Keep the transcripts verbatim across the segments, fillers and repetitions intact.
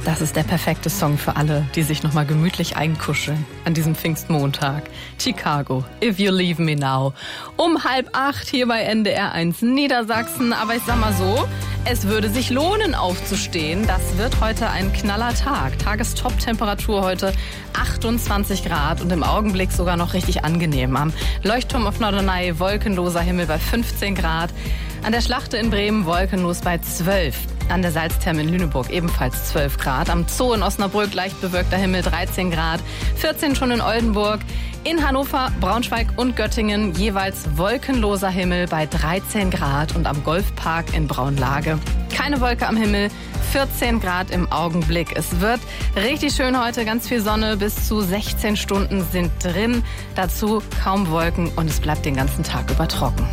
Das ist der perfekte Song für alle, die sich nochmal gemütlich einkuscheln an diesem Pfingstmontag. Chicago, If You Leave Me Now. Um halb acht hier bei N D R eins Niedersachsen. Aber ich sag mal so, es würde sich lohnen aufzustehen. Das wird heute ein knaller Tag. Tagestop-Temperatur heute achtundzwanzig Grad und im Augenblick sogar noch richtig angenehm. Am Leuchtturm auf Norderney wolkenloser Himmel bei fünfzehn Grad. An der Schlachte in Bremen wolkenlos bei zwölf. An der Salztherme in Lüneburg ebenfalls zwölf Grad. Am Zoo in Osnabrück leicht bewölkter Himmel dreizehn Grad. vierzehn schon in Oldenburg. In Hannover, Braunschweig und Göttingen jeweils wolkenloser Himmel bei dreizehn Grad. Und am Golfpark in Braunlage keine Wolke am Himmel, vierzehn Grad im Augenblick. Es wird richtig schön heute, ganz viel Sonne, bis zu sechzehn Stunden sind drin. Dazu kaum Wolken und es bleibt den ganzen Tag über trocken.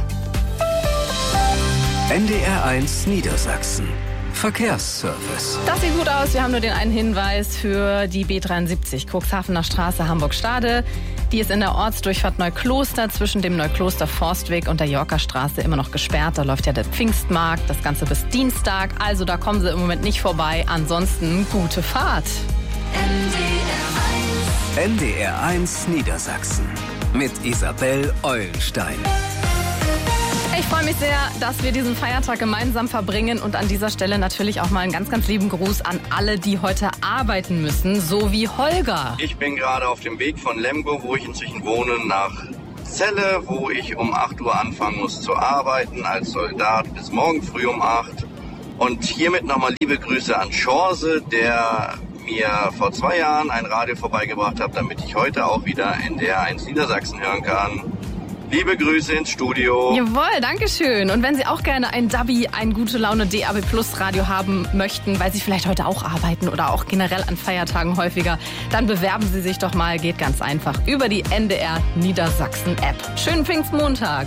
N D R eins Niedersachsen. Verkehrsservice. Das sieht gut aus. Wir haben nur den einen Hinweis für die B dreiundsiebzig, Cuxhavener Straße, Hamburg-Stade. Die ist in der Ortsdurchfahrt Neukloster zwischen dem Neukloster Forstweg und der Yorkerstraße immer noch gesperrt. Da läuft ja der Pfingstmarkt, das Ganze bis Dienstag. Also da kommen Sie im Moment nicht vorbei. Ansonsten gute Fahrt. N D R eins Niedersachsen mit Isabel Eulenstein. Ich freue mich sehr, dass wir diesen Feiertag gemeinsam verbringen und an dieser Stelle natürlich auch mal einen ganz, ganz lieben Gruß an alle, die heute arbeiten müssen, so wie Holger. Ich bin gerade auf dem Weg von Lemgo, wo ich inzwischen wohne, nach Celle, wo ich um acht Uhr anfangen muss zu arbeiten als Soldat bis morgen früh um acht. Und hiermit nochmal liebe Grüße an Schorse, der mir vor zwei Jahren ein Radio vorbeigebracht hat, damit ich heute auch wieder N D R eins Niedersachsen hören kann. Liebe Grüße ins Studio. Jawohl, danke schön. Und wenn Sie auch gerne ein Dabi, ein gute Laune D A B Plus Radio haben möchten, weil Sie vielleicht heute auch arbeiten oder auch generell an Feiertagen häufiger, dann bewerben Sie sich doch mal. Geht ganz einfach über die N D R Niedersachsen App. Schönen Pfingstmontag.